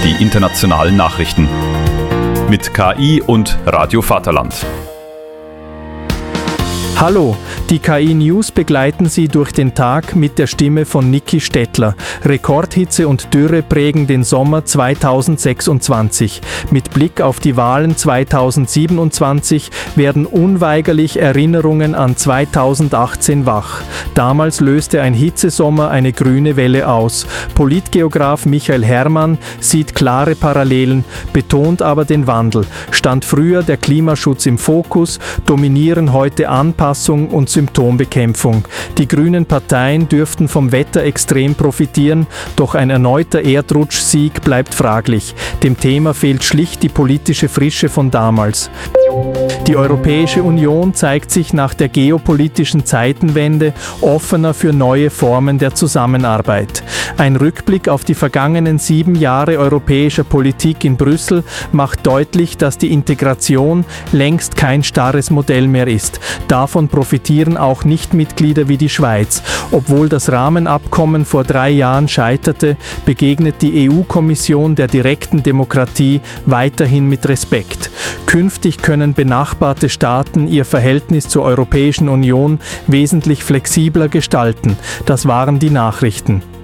die internationalen Nachrichten. Mit KI und Radio Vaterland. Hallo, die KI-News begleiten Sie durch den Tag mit der Stimme von Niki Stettler. Rekordhitze und Dürre prägen den Sommer 2026. Mit Blick auf die Wahlen 2027 werden unweigerlich Erinnerungen an 2018 wach. Damals löste ein Hitzesommer eine grüne Welle aus. Politgeograf Michael Herrmann sieht klare Parallelen, betont aber den Wandel. Stand früher der Klimaschutz im Fokus, dominieren heute Anpassung und Symptombekämpfung. Die grünen Parteien dürften vom Wetter extrem profitieren, doch ein erneuter Erdrutschsieg bleibt fraglich. Dem Thema fehlt schlicht die politische Frische von damals. Die Europäische Union zeigt sich nach der geopolitischen Zeitenwende offener für neue Formen der Zusammenarbeit. Ein Rückblick auf die vergangenen 7 Jahre europäischer Politik in Brüssel macht deutlich, dass die Integration längst kein starres Modell mehr ist. Davon profitieren auch Nichtmitglieder wie die Schweiz. Obwohl das Rahmenabkommen vor 3 Jahren scheiterte, begegnet die EU-Kommission der direkten Demokratie weiterhin mit Respekt. Künftig können benachbarte Staaten ihr Verhältnis zur Europäischen Union wesentlich flexibler gestalten. Das waren die Nachrichten.